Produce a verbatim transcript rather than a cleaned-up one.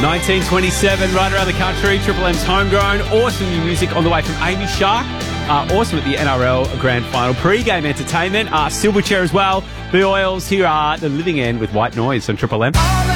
nineteen twenty-seven, right around the country. Triple M's homegrown. Awesome new music on the way from Amy Shark. Uh, awesome at the N R L Grand Final. Pre-game entertainment. Uh, Silverchair as well. The Oils. Here are the Living End with White Noise on Triple M.